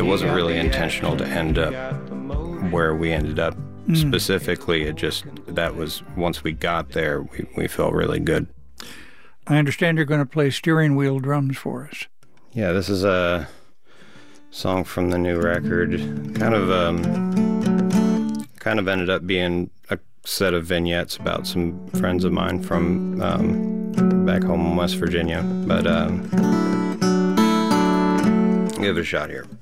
it wasn't really intentional to end up where we ended up. Specifically, it just, that was, once we got there, we felt really good. I understand you're going to play steering wheel drums for us. Yeah, this is a song from the new record. Kind of ended up being a set of vignettes about some friends of mine from back home in West Virginia. But give it a shot here.